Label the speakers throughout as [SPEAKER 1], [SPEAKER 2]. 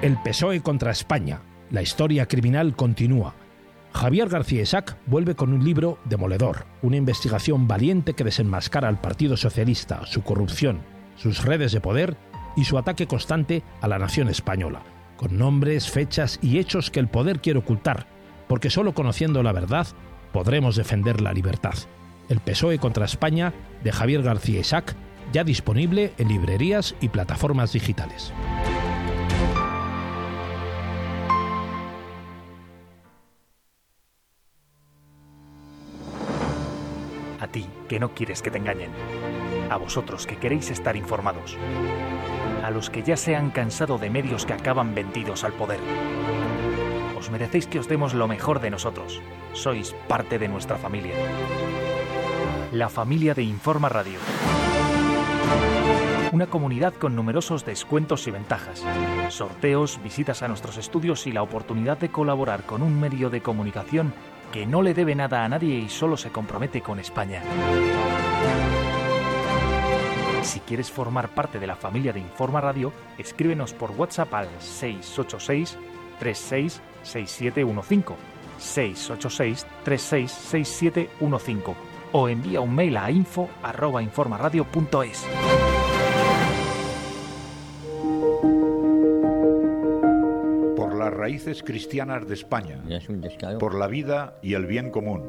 [SPEAKER 1] El PSOE contra España. La historia criminal continúa. Javier García Isaac vuelve con un libro demoledor, una investigación valiente que desenmascara al Partido Socialista, su corrupción, sus redes de poder y su ataque constante a la nación española, con nombres, fechas y hechos que el poder quiere ocultar, porque solo conociendo la verdad podremos defender la libertad. El PSOE contra España, de Javier García Isaac, ya disponible en librerías y plataformas digitales.
[SPEAKER 2] A ti, que no quieres que te engañen. A vosotros, que queréis estar informados. A los que ya se han cansado de medios que acaban vendidos al poder. Os merecéis que os demos lo mejor de nosotros. Sois parte de nuestra familia. La familia de Informa Radio. Una comunidad con numerosos descuentos y ventajas. Sorteos, visitas a nuestros estudios y la oportunidad de colaborar con un medio de comunicación que no le debe nada a nadie y solo se compromete con España. Si quieres formar parte de la familia de Informa Radio, escríbenos por WhatsApp al 686 366715, 686 366715, o envía un mail a info@informaradio.es.
[SPEAKER 3] Por las raíces cristianas de España, por la vida y el bien común.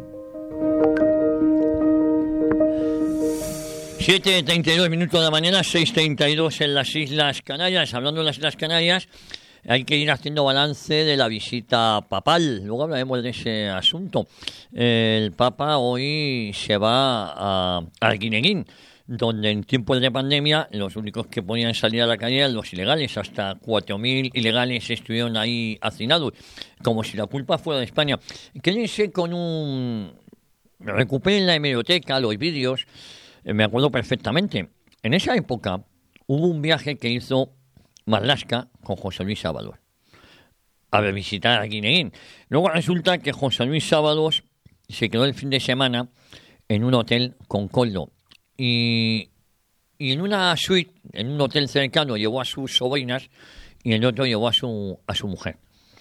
[SPEAKER 4] 7:32 minutos de la mañana, 6:32 en las Islas Canarias. Hablando de las Islas Canarias, hay que ir haciendo balance de la visita papal. Luego hablaremos de ese asunto. El Papa hoy se va a Arguineguín, donde en tiempos de pandemia los únicos que podían salir a la calle eran los ilegales. Hasta 4.000 ilegales estuvieron ahí hacinados, como si la culpa fuera de España. Quédense con recuperen la hemeroteca, los vídeos. Me acuerdo perfectamente. En esa época hubo un viaje que hizo Marlaska con José Luis Ábalos a visitar a Guineín. Luego resulta que José Luis Ábalos se quedó el fin de semana en un hotel con Coldo y en una suite, en un hotel cercano, llevó a sus sobrinas y en el otro llevó a su mujer.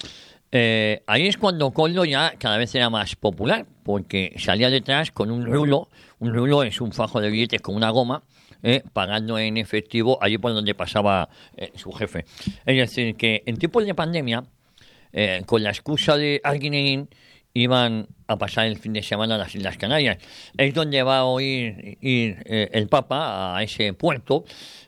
[SPEAKER 4] Ahí es cuando Coldo ya cada vez era más popular, porque salía detrás con un rulo. Un rulo es un fajo de billetes con una goma, pagando en efectivo allí por donde pasaba su jefe. Es decir, que en tiempos de pandemia, con la excusa de Arguineguín, iban a pasar el fin de semana a las Islas Canarias. Es donde va a ir el Papa, a ese puerto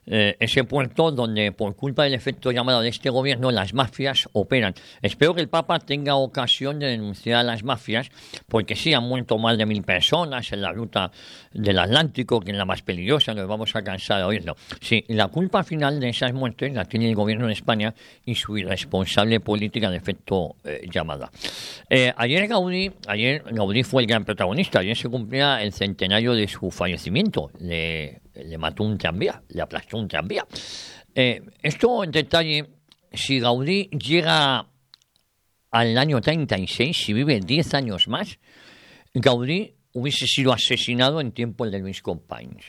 [SPEAKER 4] donde por culpa del efecto llamada de este gobierno las mafias operan. Espero que el Papa tenga ocasión de denunciar a las mafias, porque sí, han muerto más de 1.000 personas en la ruta del Atlántico, que es la más peligrosa, nos vamos a cansar de oírlo. Sí, la culpa final de esas muertes la tiene el gobierno de España y su irresponsable política de efecto llamada. Ayer Gaudí fue el gran protagonista. Ayer se cumplía el centenario de su fallecimiento. Le mató un tranvía, le aplastó un tranvía. Esto en detalle, si Gaudí llega al año 36, si vive 10 años más, Gaudí hubiese sido asesinado en tiempos de Luis Companys.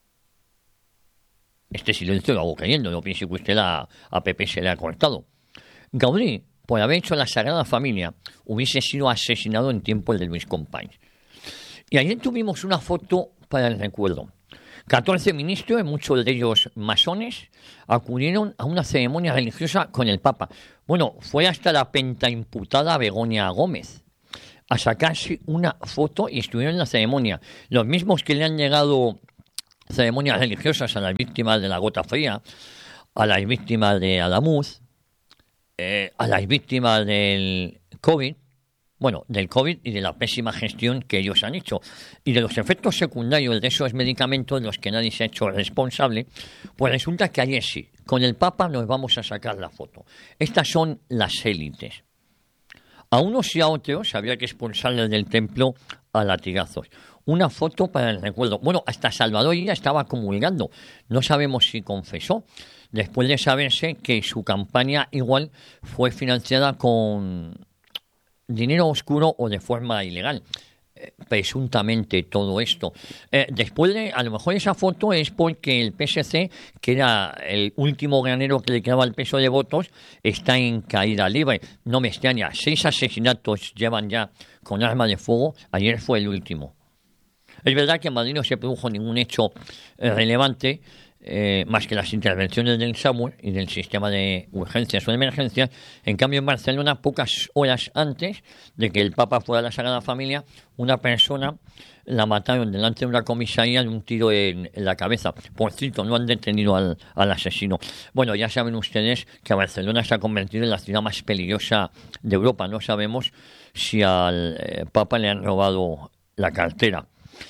[SPEAKER 4] Este silencio lo hago cayendo, no piense que usted a Pepe se le ha cortado. Gaudí, por haber hecho la Sagrada Familia, hubiese sido asesinado en tiempos de Luis Companys. Y ayer tuvimos una foto para el recuerdo. 14 ministros, muchos de ellos masones, acudieron a una ceremonia religiosa con el Papa. Bueno, fue hasta la pentaimputada Begoña Gómez a sacarse una foto y estuvieron en la ceremonia. Los mismos que le han llegado ceremonias religiosas a las víctimas de la gota fría, a las víctimas de Alamuz, a las víctimas del COVID, del COVID y de la pésima gestión que ellos han hecho y de los efectos secundarios de esos medicamentos de los que nadie se ha hecho responsable, pues resulta que ayer sí, con el Papa nos vamos a sacar la foto. Estas son las élites. A unos y a otros había que expulsarles del templo a latigazos. Una foto para el recuerdo. Bueno, hasta Salvador ya estaba comulgando. No sabemos si confesó, después de saberse que su campaña igual fue financiada con dinero oscuro o de forma ilegal. presuntamente todo esto. Después de, a lo mejor esa foto es porque el PSC, que era el último granero que le quedaba al peso de votos, está en caída libre. No me extraña, 6 asesinatos llevan ya con arma de fuego, ayer fue el último. Es verdad que en Madrid no se produjo ningún hecho relevante, más que las intervenciones del SAMUR y del sistema de urgencias o de emergencias. En cambio, en Barcelona, pocas horas antes de que el Papa fuera a la Sagrada Familia, una persona la mataron delante de una comisaría de un tiro en la cabeza. Por cierto, no han detenido al asesino. Bueno, ya saben ustedes que Barcelona se ha convertido en la ciudad más peligrosa de Europa. No sabemos si al Papa le han robado la cartera.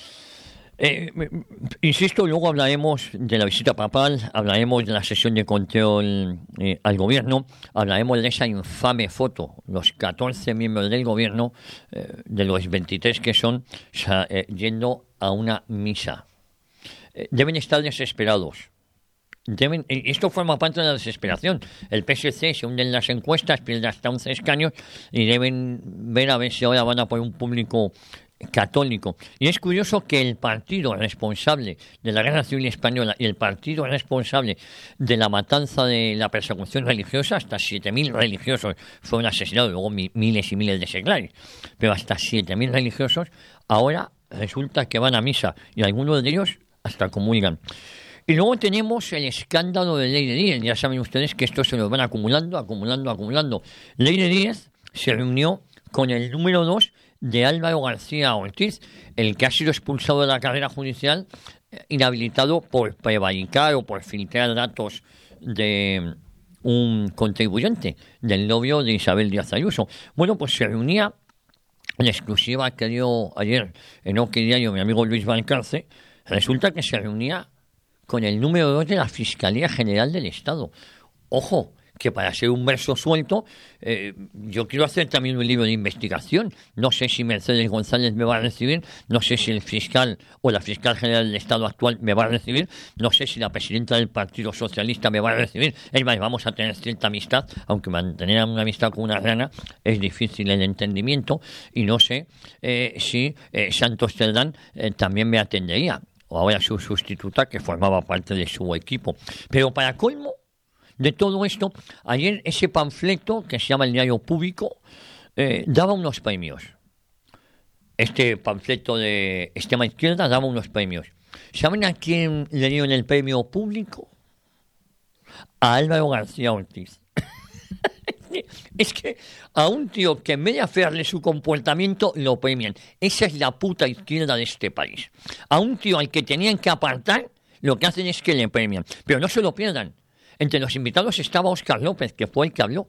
[SPEAKER 4] Insisto, luego hablaremos de la visita papal, hablaremos de la sesión de control al gobierno, hablaremos de esa infame foto, los 14 miembros del gobierno, de los 23 que son, yendo a una misa. Deben estar desesperados. Esto forma parte de la desesperación. El PSC se hunde en las encuestas, pierde hasta 11 escaños y deben ver a ver si ahora van a por un público católico. Y es curioso que el partido responsable de la Guerra Civil Española y el partido responsable de la matanza de la persecución religiosa, hasta 7.000 religiosos fueron asesinados, luego miles y miles de seglares, pero hasta 7.000 religiosos ahora resulta que van a misa y algunos de ellos hasta comulgan. Y luego tenemos el escándalo de Ley de Díez. Ya saben ustedes que estos se los van acumulando. Ley de Díez se reunió con el número 2 de Álvaro García Ortiz, el que ha sido expulsado de la carrera judicial, inhabilitado por prevaricar o por filtrar datos de un contribuyente, del novio de Isabel Díaz Ayuso. Bueno, pues se reunía en exclusiva que dio ayer en OK Diario mi amigo Luis Valcarce. Resulta que se reunía con el número 2 de la Fiscalía General del Estado. Ojo, que para ser un verso suelto, yo quiero hacer también un libro de investigación. No sé si Mercedes González me va a recibir, no sé si el fiscal o la fiscal general del Estado actual me va a recibir, no sé si la presidenta del Partido Socialista me va a recibir. Es más, vamos a tener cierta amistad, aunque mantener una amistad con una rana es difícil el entendimiento, y no sé si Santos Cerdán también me atendería, o ahora su sustituta, que formaba parte de su equipo. Pero para colmo de todo esto, ayer ese panfleto que se llama El Diario Público daba unos premios. Este panfleto de extrema izquierda daba unos premios. ¿Saben a quién le dieron el premio público? A Álvaro García Ortiz. Es que a un tío que en vez de afearle su comportamiento lo premian. Esa es la puta izquierda de este país. A un tío al que tenían que apartar, lo que hacen es que le premian. Pero no se lo pierdan. Entre los invitados estaba Óscar López, que fue el que habló.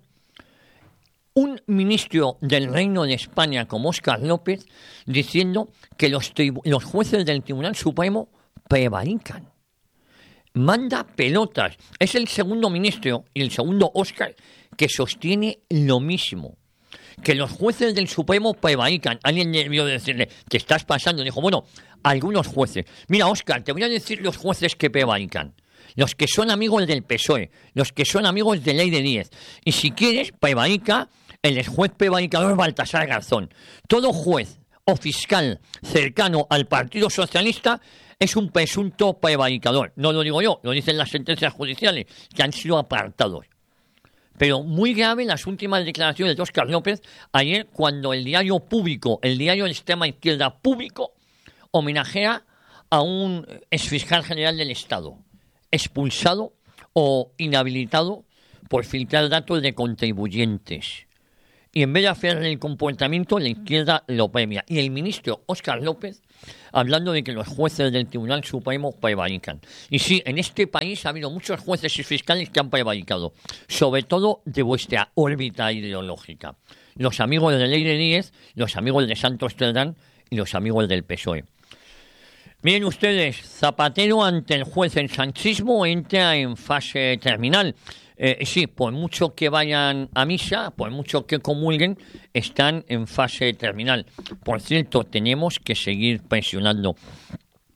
[SPEAKER 4] Un ministro del Reino de España como Óscar López diciendo que los jueces del Tribunal Supremo prevarican. Manda pelotas. Es el segundo ministro y el segundo Óscar que sostiene lo mismo. Que los jueces del Supremo prevarican. Alguien debió decirle, te estás pasando. Dijo, bueno, algunos jueces. Mira, Óscar, te voy a decir los jueces que prevarican. Los que son amigos del PSOE, los que son amigos de Ley de Díez. Y si quieres, prevarica el juez prevaricador Baltasar Garzón. Todo juez o fiscal cercano al Partido Socialista es un presunto prevaricador. No lo digo yo, lo dicen las sentencias judiciales, que han sido apartados. Pero muy grave las últimas declaraciones de Óscar López ayer, cuando el Diario Público, el diario de extrema izquierda Público, homenajea a un exfiscal general del Estado, expulsado o inhabilitado por filtrar datos de contribuyentes. Y en vez de hacerle el comportamiento, la izquierda lo premia. Y el ministro Óscar López, hablando de que los jueces del Tribunal Supremo prevarican. Y sí, en este país ha habido muchos jueces y fiscales que han prevaricado, sobre todo de vuestra órbita ideológica. Los amigos de Ley de Díez, los amigos de Santos Cerdán y los amigos del PSOE. Miren ustedes, Zapatero ante el juez. El sanchismo entra en fase terminal. Sí, por mucho que vayan a misa, por mucho que comulguen, están en fase terminal. Por cierto, tenemos que seguir presionando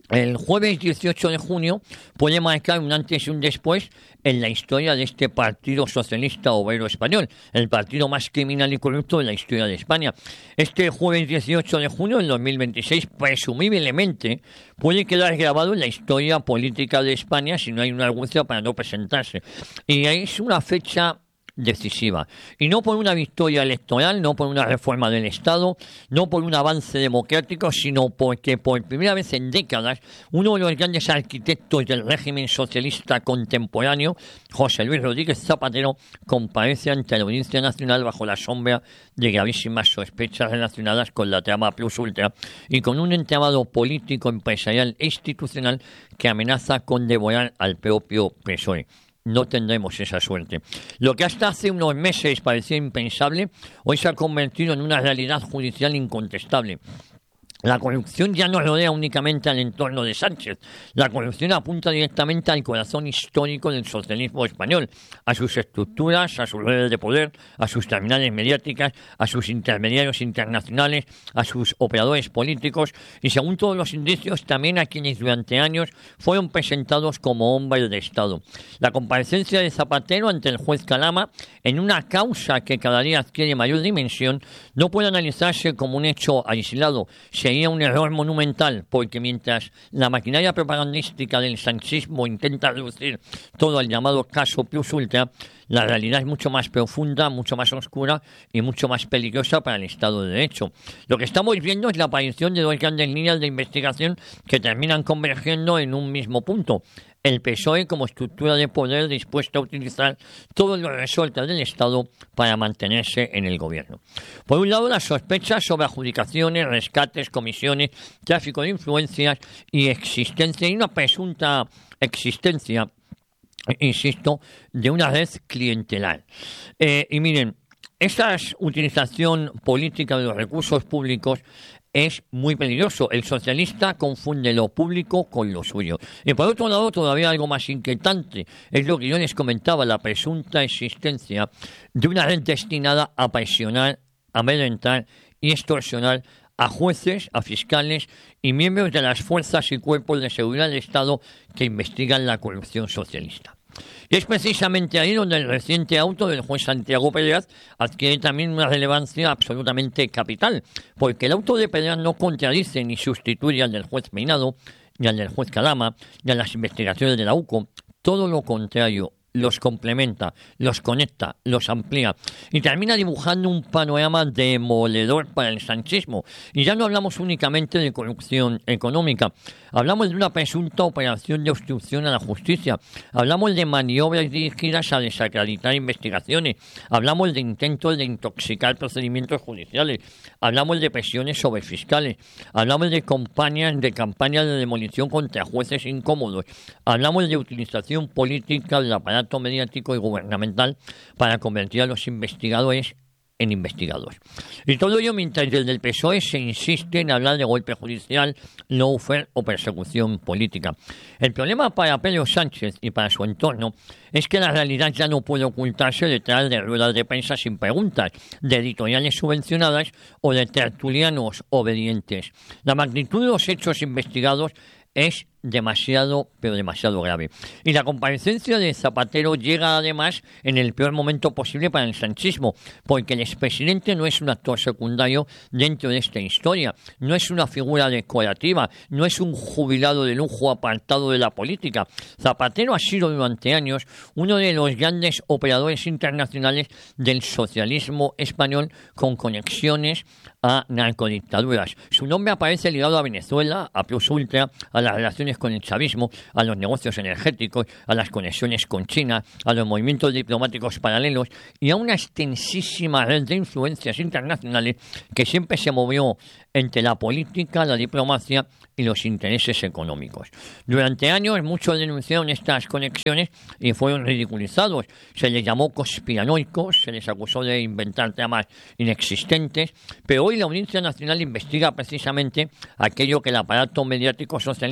[SPEAKER 4] El jueves 18 de junio puede marcar un antes y un después en la historia de este Partido Socialista Obrero Español, el partido más criminal y corrupto de la historia de España. Este jueves 18 de junio del 2026, presumiblemente, puede quedar grabado en la historia política de España si no hay una argucia para no presentarse. Y es una fecha decisiva. Y no por una victoria electoral, no por una reforma del Estado, no por un avance democrático, sino porque por primera vez en décadas uno de los grandes arquitectos del régimen socialista contemporáneo, José Luis Rodríguez Zapatero, comparece ante la Audiencia Nacional bajo la sombra de gravísimas sospechas relacionadas con la trama Plus Ultra y con un entramado político, empresarial e institucional que amenaza con devorar al propio PSOE. No tendremos esa suerte. Lo que hasta hace unos meses parecía impensable, hoy se ha convertido en una realidad judicial incontestable. La corrupción ya no rodea únicamente al entorno de Sánchez. La corrupción apunta directamente al corazón histórico del socialismo español, a sus estructuras, a sus redes de poder, a sus terminales mediáticas, a sus intermediarios internacionales, a sus operadores políticos y, según todos los indicios, también a quienes durante años fueron presentados como hombres de Estado. La comparecencia de Zapatero ante el juez Calama en una causa que cada día adquiere mayor dimensión no puede analizarse como un hecho aislado. Sería un error monumental, porque mientras la maquinaria propagandística del sanchismo intenta reducir todo al llamado caso Plus Ultra, la realidad es mucho más profunda, mucho más oscura y mucho más peligrosa para el Estado de Derecho. Lo que estamos viendo es la aparición de dos grandes líneas de investigación que terminan convergiendo en un mismo punto. El PSOE como estructura de poder dispuesta a utilizar todos los resortes del Estado para mantenerse en el gobierno. Por un lado, las sospechas sobre adjudicaciones, rescates, comisiones, tráfico de influencias y una presunta existencia, insisto, de una red clientelar. Y miren, esta utilización política de los recursos públicos es muy peligroso. El socialista confunde lo público con lo suyo. Y por otro lado, todavía algo más inquietante es lo que yo les comentaba, la presunta existencia de una red destinada a presionar, amedrentar y extorsionar a jueces, a fiscales y miembros de las fuerzas y cuerpos de seguridad del Estado que investigan la corrupción socialista. Y es precisamente ahí donde el reciente auto del juez Santiago Pedraz adquiere también una relevancia absolutamente capital, porque el auto de Pedraz no contradice ni sustituye al del juez Peinado, ni al del juez Calama, ni a las investigaciones de la UCO, todo lo contrario, los complementa, los conecta, los amplía y termina dibujando un panorama demoledor para el sanchismo. Y ya no hablamos únicamente de corrupción económica, hablamos de una presunta operación de obstrucción a la justicia, hablamos de maniobras dirigidas a desacreditar investigaciones, hablamos de intentos de intoxicar procedimientos judiciales, hablamos de presiones sobre fiscales, hablamos de campañas de demolición contra jueces incómodos, hablamos de utilización política del aparato mediático y gubernamental para convertir a los investigadores en investigadores. Y todo ello mientras desde el PSOE se insiste en hablar de golpe judicial, lawfare o persecución política. El problema para Pedro Sánchez y para su entorno es que la realidad ya no puede ocultarse detrás de ruedas de prensa sin preguntas, de editoriales subvencionadas o de tertulianos obedientes. La magnitud de los hechos investigados es demasiado, pero demasiado grave. Y la comparecencia de Zapatero llega además en el peor momento posible para el sanchismo, porque el expresidente no es un actor secundario dentro de esta historia, no es una figura decorativa, no es un jubilado de lujo apartado de la política. Zapatero ha sido durante años uno de los grandes operadores internacionales del socialismo español con conexiones a narcodictaduras. Su nombre aparece ligado a Venezuela, a Plus Ultra, a las relaciones con el chavismo, a los negocios energéticos, a las conexiones con China, a los movimientos diplomáticos paralelos y a una extensísima red de influencias internacionales que siempre se movió entre la política, la diplomacia y los intereses económicos. Durante años muchos denunciaron estas conexiones y fueron ridiculizados. Se les llamó conspiranoicos, se les acusó de inventar tramas inexistentes, pero hoy la Audiencia Nacional investiga precisamente aquello que el aparato mediático socialista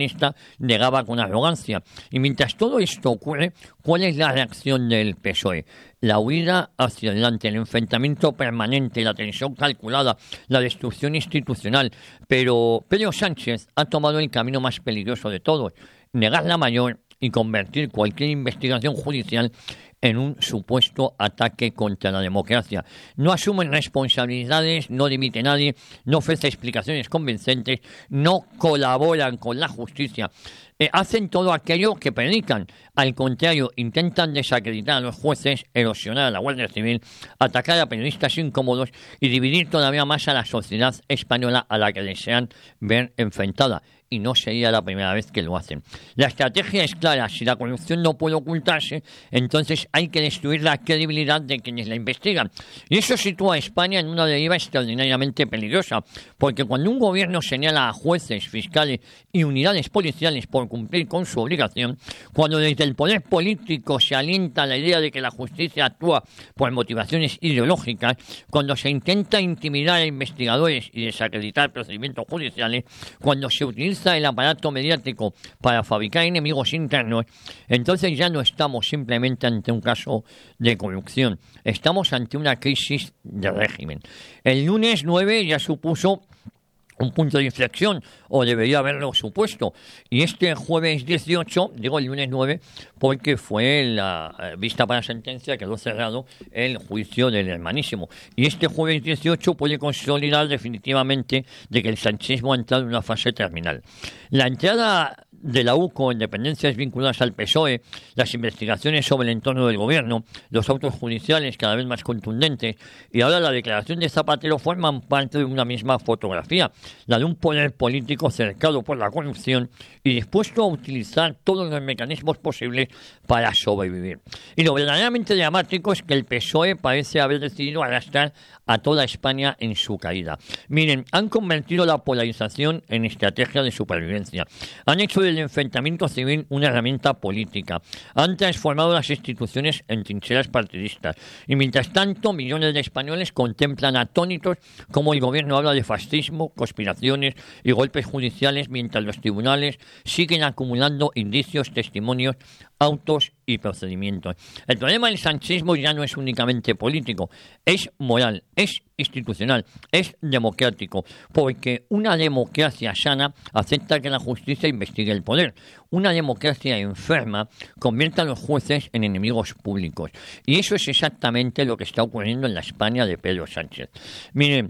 [SPEAKER 4] negaba con arrogancia. Y mientras todo esto ocurre, ¿cuál es la reacción del PSOE? La huida hacia adelante, el enfrentamiento permanente, la tensión calculada, la destrucción institucional. Pero Pedro Sánchez ha tomado el camino más peligroso de todos, negar la mayor y convertir cualquier investigación judicial en un supuesto ataque contra la democracia. No asumen responsabilidades, no dimite nadie, no ofrece explicaciones convincentes, no colaboran con la justicia. Hacen todo aquello que predican. Al contrario, intentan desacreditar a los jueces, erosionar a la Guardia Civil, atacar a periodistas incómodos y dividir todavía más a la sociedad española a la que desean ver enfrentada. Y no sería la primera vez que lo hacen. La estrategia es clara. Si la corrupción no puede ocultarse, entonces hay que destruir la credibilidad de quienes la investigan. Y eso sitúa a España en una deriva extraordinariamente peligrosa, porque cuando un gobierno señala a jueces, fiscales y unidades policiales por cumplir con su obligación, cuando desde el poder político se alienta la idea de que la justicia actúa por motivaciones ideológicas, cuando se intenta intimidar a investigadores y desacreditar procedimientos judiciales, cuando se utiliza el aparato mediático para fabricar enemigos internos, entonces ya no estamos simplemente ante un caso de corrupción, estamos ante una crisis de régimen. El lunes 9 ya supuso un punto de inflexión, o debería haberlo supuesto. Y este jueves 18, digo el lunes 9, porque fue la vista para sentencia, quedó cerrado el juicio del hermanísimo. Y este jueves 18 puede consolidar definitivamente de que el sanchismo ha entrado en una fase terminal. La entrada de la UCO en dependencias vinculadas al PSOE, las investigaciones sobre el entorno del gobierno, los autos judiciales cada vez más contundentes y ahora la declaración de Zapatero forman parte de una misma fotografía, la de un poder político cercado por la corrupción y dispuesto a utilizar todos los mecanismos posibles para sobrevivir. Y lo verdaderamente dramático es que el PSOE parece haber decidido arrastrar a toda España en su caída. Miren, han convertido la polarización en estrategia de supervivencia. Han hecho del enfrentamiento civil una herramienta política. Han transformado las instituciones en trincheras partidistas. Y mientras tanto, millones de españoles contemplan atónitos cómo el gobierno habla de fascismo, conspiraciones y golpes judiciales, mientras los tribunales siguen acumulando indicios, testimonios, autos y procedimientos. El problema del sanchismo ya no es únicamente político, es moral, es institucional, es democrático, porque una democracia sana acepta que la justicia investigue el poder. Una democracia enferma convierte a los jueces en enemigos públicos. Y eso es exactamente lo que está ocurriendo en la España de Pedro Sánchez. Miren,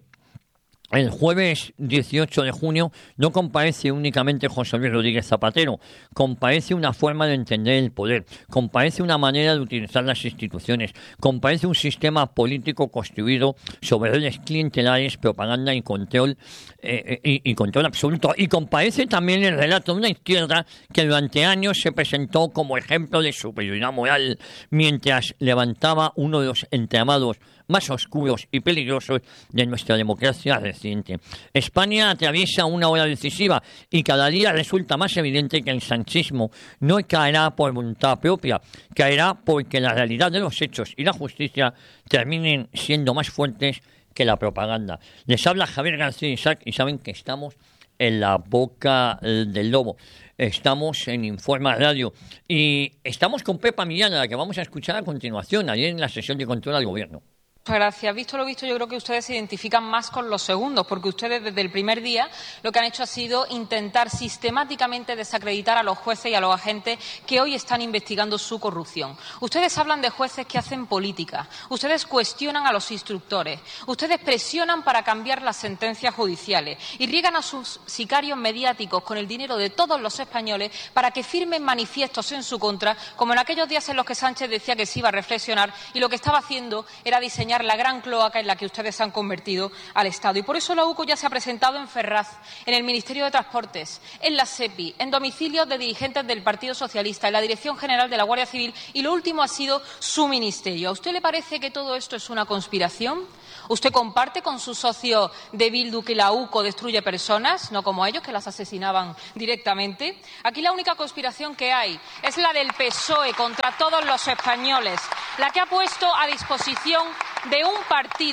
[SPEAKER 4] el jueves 18 de junio no comparece únicamente José Luis Rodríguez Zapatero, comparece una forma de entender el poder, comparece una manera de utilizar las instituciones, comparece un sistema político construido sobre redes clientelares, propaganda y control absoluto, y comparece también el relato de una izquierda que durante años se presentó como ejemplo de superioridad moral mientras levantaba uno de los entramados más oscuros y peligrosos de nuestra democracia reciente. España atraviesa una hora decisiva y cada día resulta más evidente que el sanchismo no caerá por voluntad propia, caerá porque la realidad de los hechos y la justicia terminen siendo más fuertes que la propaganda. Les habla Javier García Isaac y saben que estamos en la boca del lobo. Estamos en Informa Radio y estamos con Pepa Millán, a la que vamos a escuchar a continuación, ayer en la sesión de control al Gobierno.
[SPEAKER 5] Muchas gracias. Visto lo visto, yo creo que ustedes se identifican más con los segundos, porque ustedes desde el primer día lo que han hecho ha sido intentar sistemáticamente desacreditar a los jueces y a los agentes que hoy están investigando su corrupción. Ustedes hablan de jueces que hacen política, ustedes cuestionan a los instructores, ustedes presionan para cambiar las sentencias judiciales y riegan a sus sicarios mediáticos con el dinero de todos los españoles para que firmen manifiestos en su contra, como en aquellos días en los que Sánchez decía que se iba a reflexionar y lo que estaba haciendo era diseñar la gran cloaca en la que ustedes han convertido al Estado. Y por eso la UCO ya se ha presentado en Ferraz, en el Ministerio de Transportes, en la SEPI, en domicilios de dirigentes del Partido Socialista, en la Dirección General de la Guardia Civil y lo último ha sido su ministerio. ¿A usted le parece que todo esto es una conspiración? ¿Usted comparte con su socio de Bildu que la UCO destruye personas, no como ellos, que las asesinaban directamente? Aquí la única conspiración que hay es la del PSOE contra todos los españoles, la que ha puesto a disposición de un partido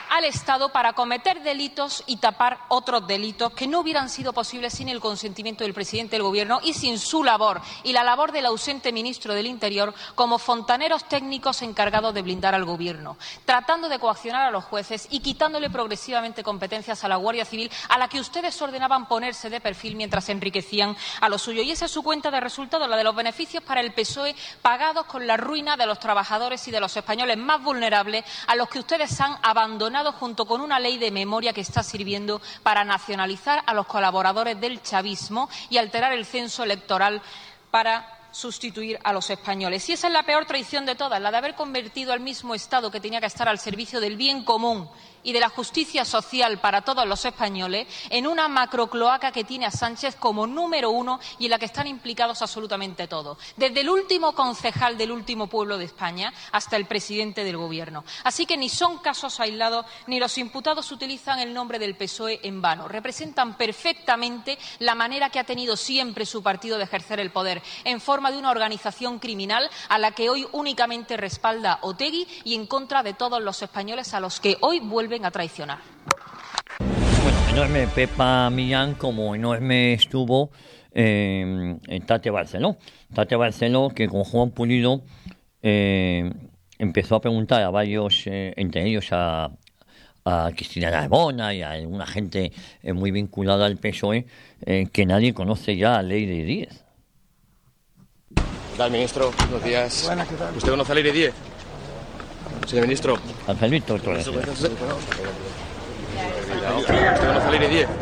[SPEAKER 5] al Estado para cometer delitos y tapar otros delitos que no hubieran sido posibles sin el consentimiento del presidente del Gobierno y sin su labor y la labor del ausente ministro del Interior como fontaneros técnicos encargados de blindar al Gobierno, tratando de coaccionar a los jueces y quitándole progresivamente competencias a la Guardia Civil, a la que ustedes ordenaban ponerse de perfil mientras enriquecían a lo suyo. Y esa es su cuenta de resultados, la de los beneficios para el PSOE pagados con la ruina de los trabajadores y de los españoles más vulnerables, a los que ustedes han abandonado junto con una ley de memoria que está sirviendo para nacionalizar a los colaboradores del chavismo y alterar el censo electoral para sustituir a los españoles. Y esa es la peor traición de todas, la de haber convertido al mismo Estado que tenía que estar al servicio del bien común y de la justicia social para todos los españoles en una macrocloaca que tiene a Sánchez como número uno y en la que están implicados absolutamente todos, desde el último concejal del último pueblo de España hasta el presidente del Gobierno. Así que ni son casos aislados ni los imputados utilizan el nombre del PSOE en vano. Representan perfectamente la manera que ha tenido siempre su partido de ejercer el poder, en forma de una organización criminal a la que hoy únicamente respalda Otegi y en contra de todos los españoles a los que hoy vuelven a traicionar.
[SPEAKER 4] Bueno, enorme Pepa Millán, como enorme estuvo Tate Barceló. Tate Barceló, que con Juan Pulido empezó a preguntar a varios, entre ellos a Cristina Narbona y a alguna gente muy vinculada al PSOE, que nadie conoce ya la ley de 10.
[SPEAKER 6] ¿Qué tal, ministro? Buenos días.
[SPEAKER 7] Buenas, ¿qué tal?
[SPEAKER 6] ¿Usted conoce la ley de 10? Señor ministro.
[SPEAKER 4] Ángel Víctor Torres.
[SPEAKER 6] ¿Usted conoce la ley de 10?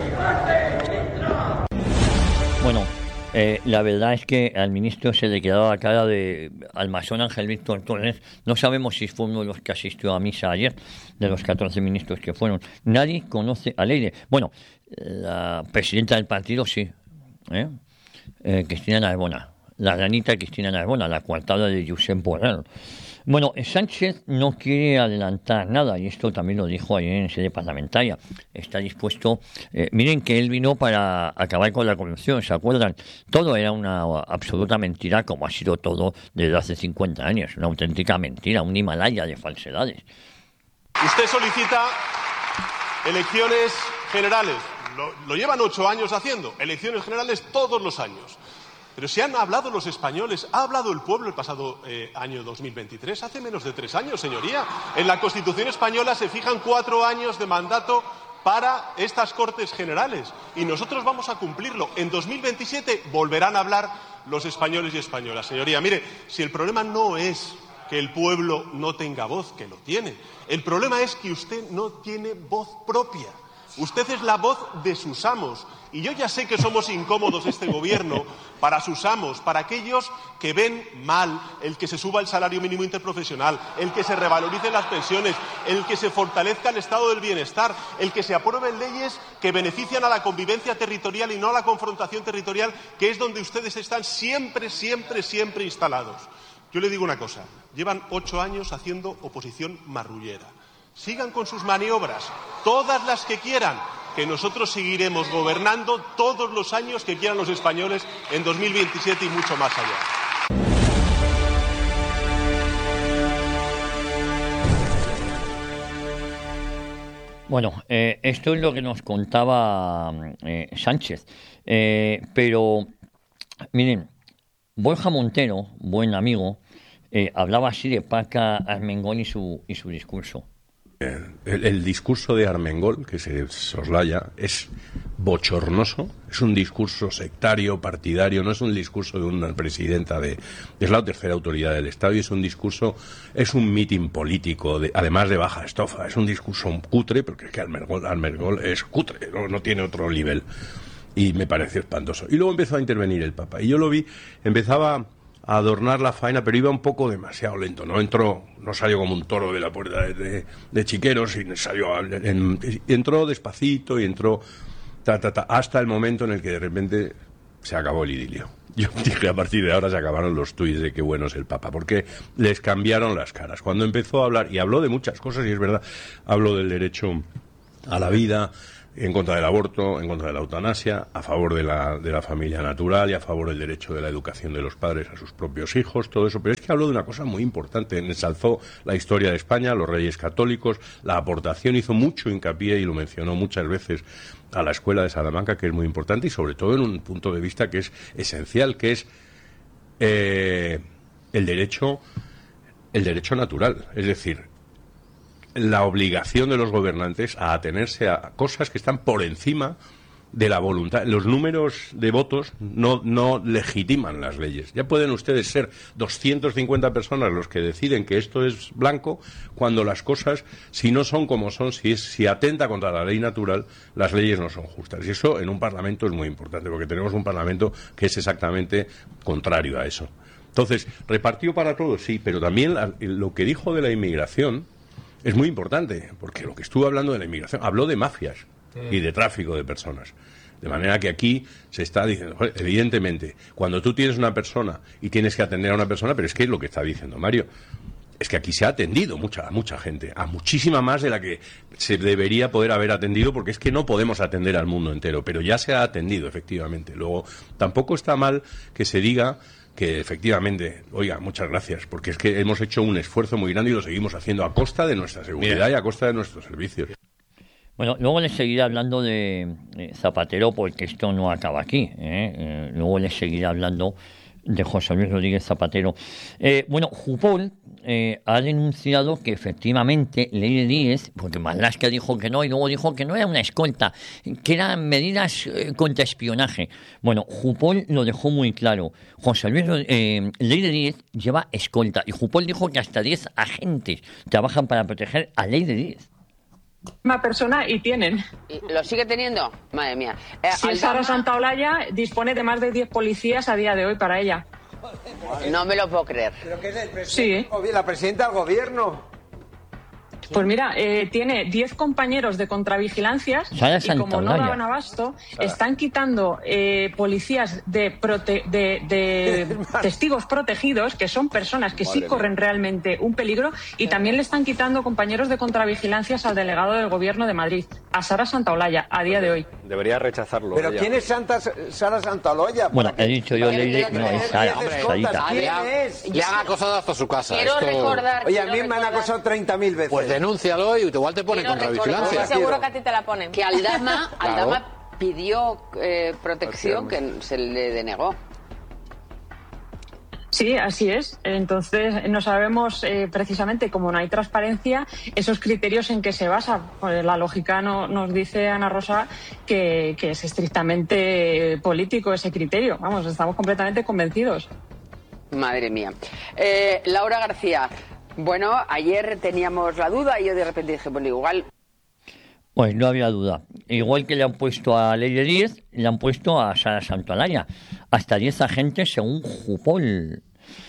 [SPEAKER 4] Bueno, la verdad es que al ministro se le quedaba la cara de almazón Ángel Víctor Torres. No sabemos si fue uno de los que asistió a misa ayer, de los 14 ministros que fueron. Nadie conoce a Leire. Bueno, la presidenta del partido sí, Cristina Narbona. La ranita Cristina Narbona, la coartada de Josep Borrell. Bueno, Sánchez no quiere adelantar nada, y esto también lo dijo ayer en sede parlamentaria. Está dispuesto. Miren que él vino para acabar con la corrupción, ¿se acuerdan? Todo era una absoluta mentira, como ha sido todo desde hace 50 años. Una auténtica mentira, un Himalaya de falsedades.
[SPEAKER 8] Usted solicita elecciones generales. Lo llevan 8 años haciendo. Elecciones generales todos los años. Pero si han hablado los españoles, ha hablado el pueblo el pasado año 2023, hace menos de 3 años, señoría. En la Constitución española se fijan 4 años de mandato para estas Cortes Generales y nosotros vamos a cumplirlo. En 2027 volverán a hablar los españoles y españolas. Señoría, mire, si el problema no es que el pueblo no tenga voz, que lo tiene, el problema es que usted no tiene voz propia. Usted es la voz de sus amos. Y yo ya sé que somos incómodos este gobierno para sus amos, para aquellos que ven mal el que se suba el salario mínimo interprofesional, el que se revaloricen las pensiones, el que se fortalezca el estado del bienestar, el que se aprueben leyes que benefician a la convivencia territorial y no a la confrontación territorial, que es donde ustedes están siempre instalados. Yo le digo una cosa, llevan 8 años haciendo oposición marrullera. Sigan con sus maniobras, todas las que quieran, que nosotros seguiremos gobernando todos los años que quieran los españoles en 2027 y mucho más allá.
[SPEAKER 4] Bueno, esto es lo que nos contaba Sánchez. Pero, miren, Borja Montero, buen amigo, hablaba así de Paca Armengol y su discurso.
[SPEAKER 9] El discurso de Armengol, que se soslaya, es bochornoso, es un discurso sectario, partidario, no es un discurso de una presidenta es la tercera autoridad del Estado y es un discurso, es un mitin político, además de baja estofa, es un discurso cutre, porque es que Armengol es cutre, no tiene otro nivel, y me pareció espantoso. Y luego empezó a intervenir el Papa, y yo lo vi, empezaba a adornar la faena, pero iba un poco demasiado lento, no salió como un toro de la puerta de Chiqueros, y entró despacito y entró hasta el momento en el que de repente se acabó el idilio. Yo dije, a partir de ahora se acabaron los tuits de qué bueno es el Papa, porque les cambiaron las caras. Cuando empezó a hablar, y habló de muchas cosas, y es verdad, habló del derecho a la vida, en contra del aborto, en contra de la eutanasia, a favor de la familia natural y a favor del derecho de la educación de los padres a sus propios hijos, todo eso. Pero es que habló de una cosa muy importante, ensalzó la historia de España, los reyes católicos, la aportación, hizo mucho hincapié y lo mencionó muchas veces a la escuela de Salamanca, que es muy importante, y sobre todo en un punto de vista que es esencial, que es el derecho natural, es decir, la obligación de los gobernantes a atenerse a cosas que están por encima de la voluntad. Los números de votos no legitiman las leyes. Ya pueden ustedes ser 250 personas los que deciden que esto es blanco, cuando las cosas, si no son como son, si atenta contra la ley natural, las leyes no son justas. Y eso en un parlamento es muy importante, porque tenemos un parlamento que es exactamente contrario a eso. Entonces, repartido para todos, sí, pero también lo que dijo de la inmigración es muy importante, porque lo que estuvo hablando de la inmigración, habló de mafias y de tráfico de personas. De manera que aquí se está diciendo, evidentemente, cuando tú tienes una persona y tienes que atender a una persona, pero es que es lo que está diciendo Mario, es que aquí se ha atendido a mucha gente, a muchísima más de la que se debería poder haber atendido, porque es que no podemos atender al mundo entero, pero ya se ha atendido, efectivamente. Luego, tampoco está mal que se diga que efectivamente, oiga, muchas gracias, porque es que hemos hecho un esfuerzo muy grande y lo seguimos haciendo a costa de nuestra seguridad y a costa de nuestros servicios.
[SPEAKER 4] Bueno, luego les seguiré hablando de Zapatero, porque esto no acaba aquí. Luego les seguiré hablando de José Luis Rodríguez Zapatero. Jupol ha denunciado que efectivamente Leire Díez, porque Marlaska dijo que no y luego dijo que no era una escolta, que eran medidas contra espionaje. Bueno, Jupol lo dejó muy claro. José Luis Leire Díez lleva escolta y Jupol dijo que hasta 10 agentes trabajan para proteger a Leire Díez.
[SPEAKER 7] Una persona y tienen.
[SPEAKER 10] ¿Lo sigue teniendo? Madre mía.
[SPEAKER 7] Si Sara Santaolalla dispone de más de 10 policías a día de hoy para ella.
[SPEAKER 10] No me lo puedo creer.
[SPEAKER 11] ¿Pero qué es el presidente?
[SPEAKER 7] Sí.
[SPEAKER 11] La presidenta del gobierno.
[SPEAKER 7] Pues mira, tiene 10 compañeros de contravigilancias y como no daban abasto, están quitando policías de testigos protegidos, que son personas que sí corren realmente un peligro, y también le están quitando compañeros de contravigilancias al delegado del Gobierno de Madrid, a Sara Santaolalla, a día de hoy.
[SPEAKER 12] Debería rechazarlo.
[SPEAKER 11] ¿Pero quién es Sara Santaolalla?
[SPEAKER 4] Bueno, he dicho yo Leire, no es Sara, Sarita.
[SPEAKER 11] ¿Quién es?
[SPEAKER 6] Le han acosado hasta su casa.
[SPEAKER 10] Quiero recordar...
[SPEAKER 11] Oye, a mí me han acosado 30.000 veces.
[SPEAKER 6] Pues denúncialo y igual te ponen contra vigilancia.
[SPEAKER 10] Seguro que a ti te la ponen. Que Aldama pidió protección que se le denegó.
[SPEAKER 7] Sí, así es. Entonces, no sabemos precisamente, como no hay transparencia, esos criterios en que se basa. Pues la lógica nos dice Ana Rosa que es estrictamente político ese criterio. Vamos, estamos completamente convencidos.
[SPEAKER 10] Madre mía. Laura García, bueno, ayer teníamos la duda y yo de repente dije, bueno, igual...
[SPEAKER 4] Pues no había duda. Igual que le han puesto a Leire Díez, le han puesto a Sara Santaolalla. Hasta 10 agentes según Jupol.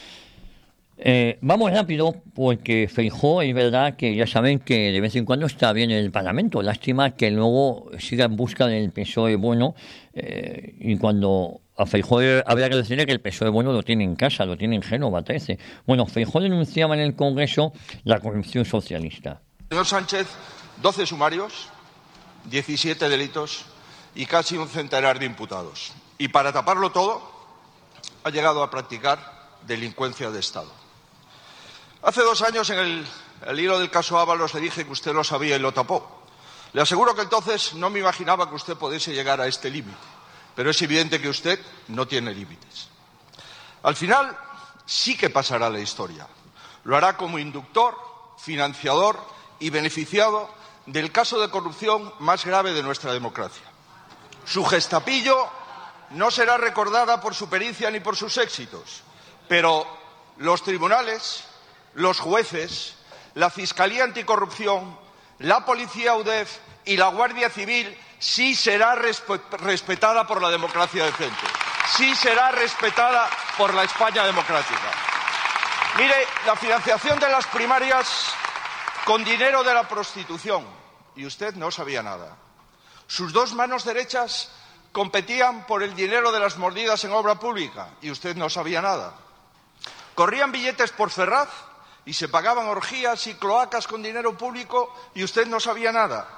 [SPEAKER 4] Vamos rápido, porque Feijóo es verdad que ya saben que de vez en cuando está bien en el Parlamento. Lástima que luego siga en busca del PSOE bueno, y cuando a Feijóo habría que decirle que el PSOE bueno lo tiene en casa, lo tiene en Génova 13. Bueno, Feijóo denunciaba en el Congreso la corrupción socialista.
[SPEAKER 13] Señor Sánchez, 12 sumarios, 17 delitos y casi un centenar de imputados. Y para taparlo todo, ha llegado a practicar delincuencia de Estado. Hace 2 años, en el hilo del caso Ábalos, le dije que usted lo sabía y lo tapó. Le aseguro que entonces no me imaginaba que usted pudiese llegar a este límite, pero es evidente que usted no tiene límites. Al final, sí que pasará la historia. Lo hará como inductor, financiador y beneficiado del caso de corrupción más grave de nuestra democracia. Su gestapillo no será recordada por su pericia ni por sus éxitos, pero los tribunales, los jueces, la Fiscalía Anticorrupción, la Policía UDEF y la Guardia Civil sí será respetada por la democracia decente, sí será respetada por la España democrática. Mire, la financiación de las primarias con dinero de la prostitución, y usted no sabía nada. Sus 2 manos derechas competían por el dinero de las mordidas en obra pública, y usted no sabía nada. Corrían billetes por Ferraz y se pagaban orgías y cloacas con dinero público, y usted no sabía nada.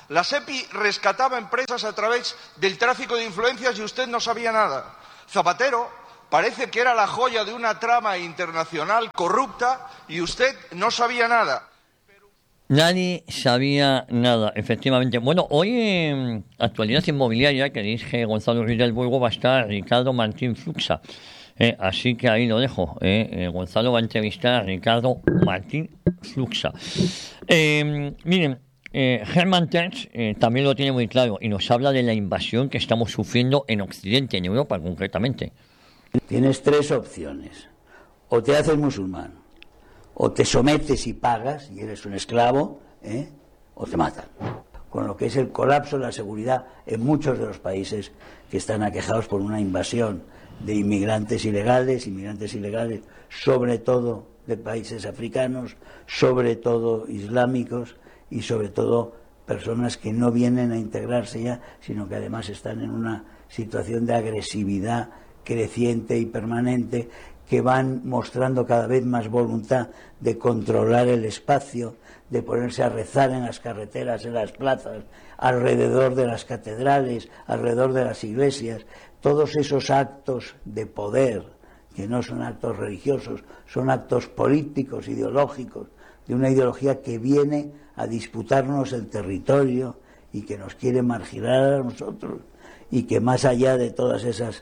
[SPEAKER 13] La SEPI rescataba empresas a través del tráfico de influencias y usted no sabía nada. Zapatero parece que era la joya de una trama internacional corrupta y usted no sabía nada.
[SPEAKER 4] Nadie sabía nada, efectivamente. Bueno, hoy en Actualidad Inmobiliaria, que dirige Gonzalo Ruiz del Burgo, va a estar Ricardo Martín Fluxa. Así que ahí lo dejo. Gonzalo va a entrevistar a Ricardo Martín Fluxa. Miren, Hermann Tertsch también lo tiene muy claro y nos habla de la invasión que estamos sufriendo en Occidente, en Europa concretamente.
[SPEAKER 12] Tienes tres opciones. O te haces musulmán, o te sometes y pagas y eres un esclavo, o te matan. Con lo que es el colapso de la seguridad en muchos de los países que están aquejados por una invasión de inmigrantes ilegales, sobre todo de países africanos, sobre todo islámicos y sobre todo personas que no vienen a integrarse ya, sino que además están en una situación de agresividad creciente y permanente, que van mostrando cada vez más voluntad de controlar el espacio, de ponerse a rezar en las carreteras, en las plazas, alrededor de las catedrales, alrededor de las iglesias. Todos esos actos de poder, que no son actos religiosos, son actos políticos, ideológicos, de una ideología que viene a disputarnos el territorio y que nos quiere marginar a nosotros, y que más allá de todas esas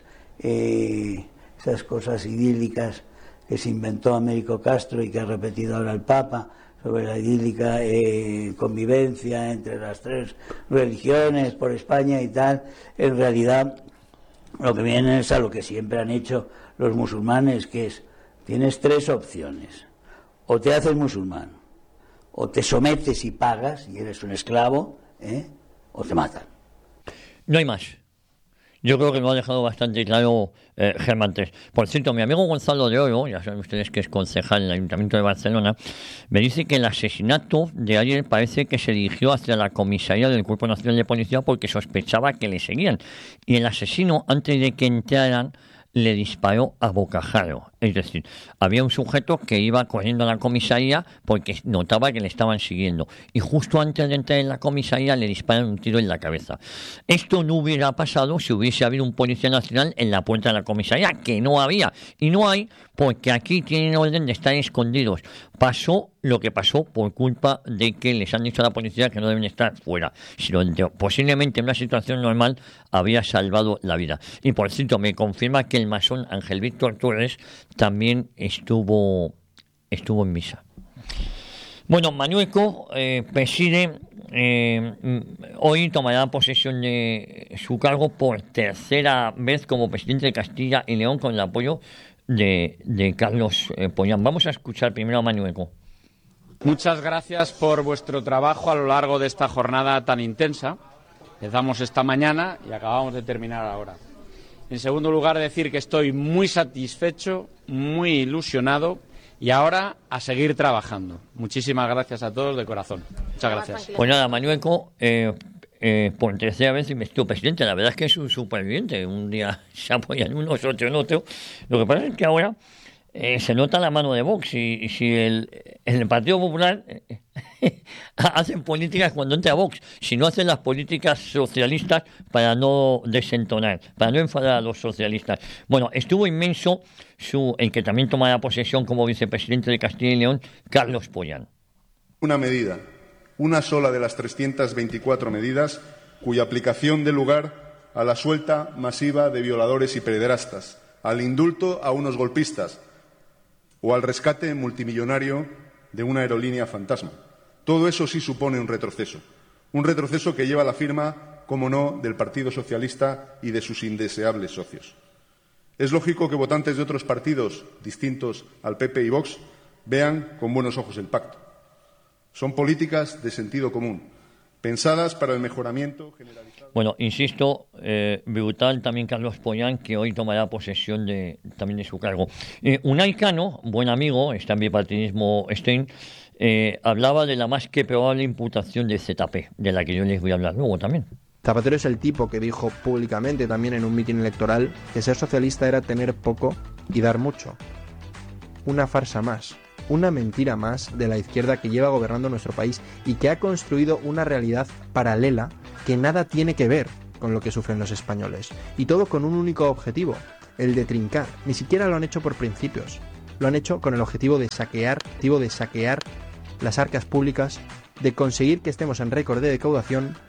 [SPEAKER 12] cosas idílicas que se inventó Américo Castro y que ha repetido ahora el Papa sobre la idílica convivencia entre las tres religiones por España y tal, en realidad lo que viene es a lo que siempre han hecho los musulmanes, que es, tienes tres opciones: o te haces musulmán, o te sometes y pagas y eres un esclavo, o te matan.
[SPEAKER 4] No hay más. Yo creo que lo ha dejado bastante claro Hermann Tertsch. Por cierto, mi amigo Gonzalo de Oro, ya saben ustedes que es concejal en el Ayuntamiento de Barcelona, me dice que el asesinato de ayer parece que se dirigió hacia la comisaría del Cuerpo Nacional de Policía porque sospechaba que le seguían. Y el asesino, antes de que entraran, le disparó a bocajarro. Es decir, había un sujeto que iba corriendo a la comisaría porque notaba que le estaban siguiendo. Y justo antes de entrar en la comisaría le disparan un tiro en la cabeza. Esto no hubiera pasado si hubiese habido un policía nacional en la puerta de la comisaría, que no había. Y no hay porque aquí tienen orden de estar escondidos. Pasó lo que pasó por culpa de que les han dicho a la policía que no deben estar fuera. Sino posiblemente en una situación normal había salvado la vida. Y por cierto, me confirma que el masón Ángel Víctor Torres también estuvo en misa. Bueno, Mañueco preside, hoy tomará posesión de su cargo por tercera vez como presidente de Castilla y León con el apoyo de Carlos Pollán. Vamos a escuchar primero a Mañueco.
[SPEAKER 14] Muchas gracias por vuestro trabajo a lo largo de esta jornada tan intensa. Empezamos esta mañana y acabamos de terminar ahora. En segundo lugar, decir que estoy muy satisfecho, muy ilusionado y ahora a seguir trabajando. Muchísimas gracias a todos de corazón. Muchas gracias.
[SPEAKER 4] Pues nada, Mañueco, por tercera vez investido presidente. La verdad es que es un superviviente. Un día se apoya en unos, otro en otro. Lo que pasa es que ahora se nota la mano de Vox y si el Partido Popular hacen políticas cuando entra Vox, si no hacen las políticas socialistas para no desentonar, para no enfadar a los socialistas. Bueno, estuvo inmenso el que también tomará posesión como vicepresidente de Castilla y León, Carlos Pollán.
[SPEAKER 15] Una medida, una sola de las 324 medidas cuya aplicación dé lugar a la suelta masiva de violadores y pederastas, al indulto a unos golpistas o al rescate multimillonario de una aerolínea fantasma. Todo eso sí supone un retroceso que lleva la firma, como no, del Partido Socialista y de sus indeseables socios. Es lógico que votantes de otros partidos distintos al PP y Vox vean con buenos ojos el pacto. Son políticas de sentido común, pensadas para el mejoramiento generalizado.
[SPEAKER 4] Bueno, insisto, brutal también Carlos Pollán, que hoy tomará posesión también de su cargo. Unai Cano, buen amigo, está en bipartidismo Stein, hablaba de la más que probable imputación de ZP, de la que yo les voy a hablar luego también.
[SPEAKER 16] Zapatero es el tipo que dijo públicamente también en un mitin electoral que ser socialista era tener poco y dar mucho. Una farsa más. una mentira más de la izquierda que lleva gobernando nuestro país y que ha construido una realidad paralela que nada tiene que ver con lo que sufren los españoles. Y todo con un único objetivo, el de trincar. Ni siquiera lo han hecho por principios. Lo han hecho con el objetivo de saquear las arcas públicas, de conseguir que estemos en récord de recaudación